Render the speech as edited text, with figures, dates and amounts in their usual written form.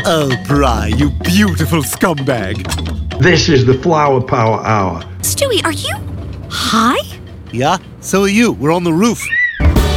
Oh, Bri, you beautiful scumbag. This is the Flower Power Hour. Stewie, are you high? Yeah, so are you. We're on the roof.